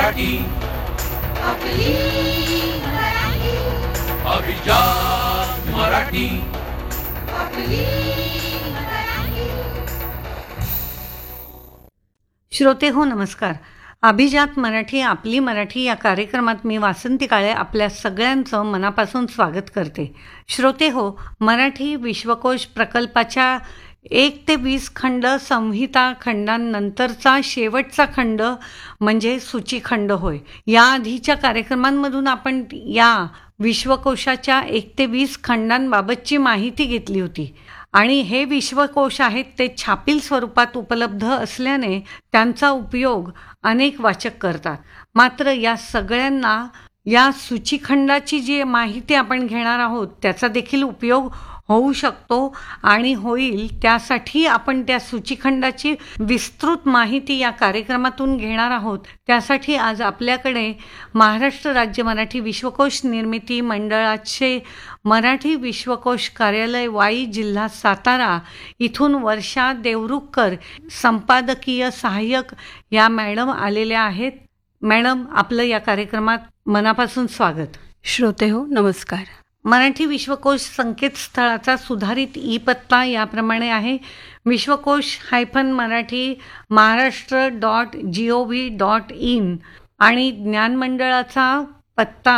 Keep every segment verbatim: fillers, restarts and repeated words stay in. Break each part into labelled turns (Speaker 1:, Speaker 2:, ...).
Speaker 1: मराठी
Speaker 2: आपली मराठी
Speaker 1: अभिजात मराठी
Speaker 2: आपली मराठी.
Speaker 3: श्रोते हो नमस्कार. अभिजात मराठी आपली मराठी या कार्यक्रमात मी वासंती काळे आपल्या सगळ्यांचं मनापासून स्वागत करते. श्रोते हो, मराठी विश्वकोश प्रकल्पाच्या एक ते वीस खंड संहिता खंडांनंतरचा शेवटचा खंड म्हणजे सूचीखंड होय. याआधीच्या कार्यक्रमांमधून आपण या विश्वकोशाच्या एक ते वीस खंडांबाबतची माहिती घेतली होती आणि हे विश्वकोश आहेत ते छापील स्वरूपात उपलब्ध असल्याने त्यांचा उपयोग अनेक वाचक करतात. मात्र या सगळ्यांना या सूचीखंडाची जी माहिती आपण घेणार आहोत त्याचा देखील उपयोग होऊ शकतो आणि होईल. त्यासाठी आपण त्या सूचीखंडाची विस्तृत माहिती या कार्यक्रमातून घेणार आहोत. त्यासाठी आज आपल्याकडे महाराष्ट्र राज्य मराठी विश्वकोश निर्मिती मंडळाचे मराठी विश्वकोश कार्यालय वाई जिल्हा सातारा इथून वर्षा देवरुखकर संपादकीय सहाय्यक या मॅडम आलेल्या आहेत. मॅडम, आपलं या कार्यक्रमात मनापासून स्वागत.
Speaker 4: श्रोते हो नमस्कार.
Speaker 3: मराठी विश्वकोश संकेतस्थळाचा सुधारित ई पत्ता याप्रमाणे आहे: विश्वकोश hyphen Marathi Maharashtra dot G O V dot in आणि ज्ञानमंडळाचा पत्ता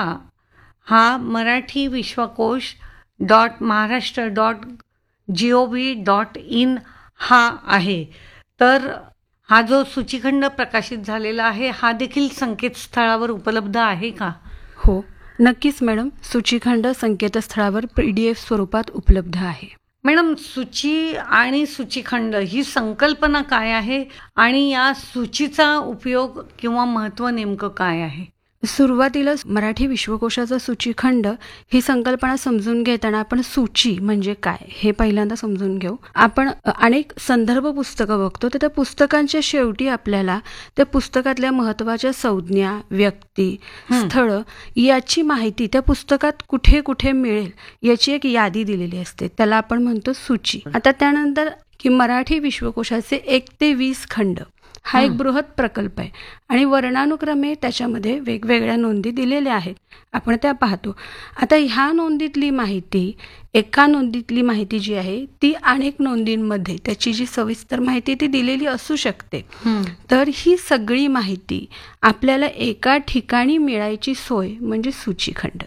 Speaker 3: हा मराठी विश्वकोश dot Maharashtra dot G O V dot in हा आहे. तर हा जो सूचीखंड प्रकाशित झालेला आहे हा देखील संकेतस्थळावर उपलब्ध आहे का?
Speaker 4: हो नक्कीच मॅडम, सूचीखंड संकेतस्थळावर पी डी एफ स्वरूपात उपलब्ध आहे.
Speaker 3: मॅडम, सूची आणि सूचीखंड ही संकल्पना काय आहे आणि या सूचीचा उपयोग किंवा महत्त्व नेमकं काय आहे?
Speaker 4: सुरुवातीला मराठी विश्वकोशाचा सूचीखंड ही संकल्पना समजून घेताना आपण सूची म्हणजे काय हे पहिल्यांदा समजून घेऊ. आपण अनेक संदर्भ पुस्तकं बघतो तर त्या पुस्तकांच्या शेवटी आपल्याला त्या पुस्तकातल्या महत्त्वाच्या संज्ञा, व्यक्ती, स्थळं याची माहिती त्या पुस्तकात कुठे कुठे मिळेल याची एक यादी दिलेली असते. त्याला आपण म्हणतो सूची. आता त्यानंतर की मराठी विश्वकोशाचे एक ते वीस खंड हा एक बृहत प्रकल्प आहे आणि वर्णानुक्रमे त्याच्यामध्ये वेगवेगळ्या नोंदी दिलेल्या आहेत. आपण त्या पाहतो. आता ह्या नोंदीतली माहिती, एका नोंदीतली माहिती जी आहे ती अनेक नोंदींमध्ये त्याची जी सविस्तर माहिती ती दिलेली असू शकते. तर ही सगळी माहिती आपल्याला एका ठिकाणी मिळायची सोय म्हणजे सूचीखंड.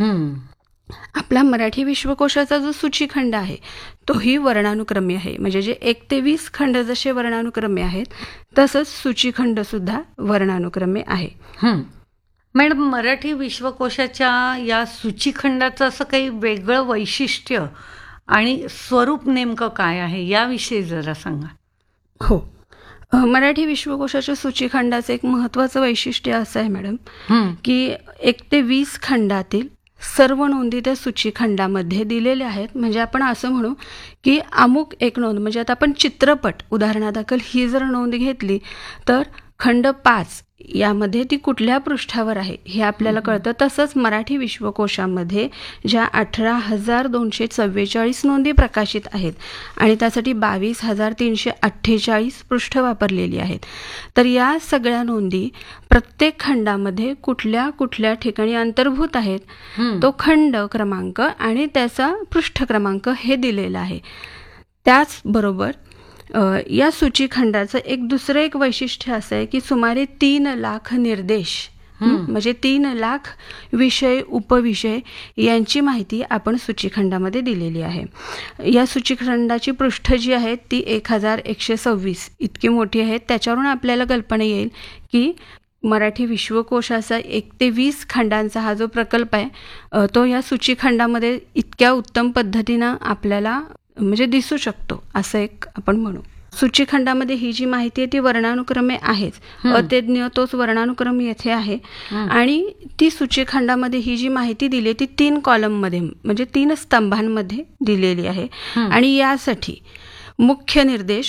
Speaker 4: आपला मराठी विश्वकोशाचा जो सूचीखंड आहे तोही वर्णानुक्रमी आहे. म्हणजे जे एक ते वीस खंड जसे वर्णानुक्रमे आहेत तसंच सूचीखंड सुद्धा वर्णानुक्रमे आहे.
Speaker 3: मॅडम, मराठी विश्वकोशाच्या या सूचीखंडाचं असं काही वेगळं वैशिष्ट्य आणि स्वरूप नेमकं काय आहे याविषयी जरा सांगा.
Speaker 4: हो, मराठी विश्वकोशाच्या सूचीखंडाचं एक महत्त्वाचं वैशिष्ट्य असं आहे मॅडम की एक ते वीस खंडातील सर्व नोंदी त्या सूचीखंडामध्ये दिलेल्या आहेत. म्हणजे आपण असं म्हणू की अमुक एक नोंद, म्हणजे आता आपण चित्रपट उदाहरणादाखल ही जर नोंद घेतली तर खंड पाच यामध्ये ती कुठल्या पृष्ठावर आहे हे आपल्याला कळतं. तसंच मराठी विश्वकोशामध्ये ज्या अठरा हजार दोनशे चव्वेचाळीस नोंदी प्रकाशित आहेत आणि त्यासाठी बावीस हजार तीनशे अठ्ठेचाळीस पृष्ठ वापरलेली आहेत. तर या सगळ्या नोंदी प्रत्येक खंडामध्ये कुठल्या कुठल्या ठिकाणी अंतर्भूत आहेत तो खंड क्रमांक आणि त्याचा पृष्ठ क्रमांक हे दिलेला आहे. त्याचबरोबर या सूचीखंडाचं एक दुसरं एक वैशिष्ट्य असं आहे की सुमारे तीन लाख निर्देश म्हणजे तीन लाख विषय, उपविषय यांची माहिती आपण सूचीखंडामध्ये दिलेली आहे. या सूचीखंडाची पृष्ठ जी आहेत ती एक हजार एकशे सव्वीस इतकी मोठी आहेत. त्याच्यावरून आपल्याला कल्पना येईल की मराठी विश्वकोशाचा एक ते वीस खंडांचा हा जो प्रकल्प आहे तो या सूचीखंडामध्ये इतक्या उत्तम पद्धतीनं आपल्याला म्हणजे दिसू शकतो असं एक आपण म्हणू. सूचीखंडामध्ये ही जी माहिती आहे ती वर्णानुक्रमे आहेच. अतज्ञ तोच वर्णानुक्रम येथे आहे आणि ती सूचीखंडामध्ये ही जी माहिती दिली ती तीन कॉलममध्ये म्हणजे तीन स्तंभांमध्ये दिलेली आहे. आणि यासाठी मुख्य निर्देश